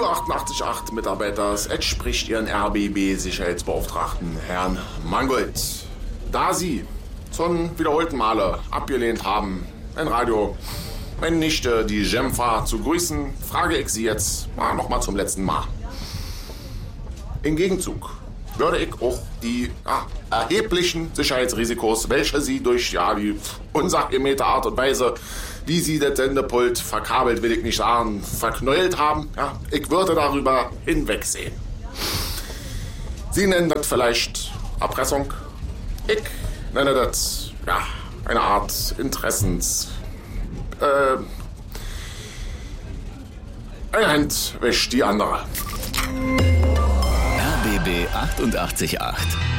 über 88,8 Mitarbeiter. Es entspricht Ihren RBB-Sicherheitsbeauftragten, Herrn Mangold. Da Sie zum wiederholten Male abgelehnt haben, ein Radio, meine Nichte, die Gemfa, zu grüßen, frage ich Sie jetzt nochmal zum letzten Mal. Im Gegenzug würde ich auch die erheblichen Sicherheitsrisikos, welche Sie durch die unsachgemäße Art und Weise, wie Sie das Sendepult verkabelt, will ich nicht sagen, verknäult haben, ich würde darüber hinwegsehen. Sie nennen das vielleicht Erpressung. Ich nenne das eine Art eine Hand wäscht die andere. RBB 88,8.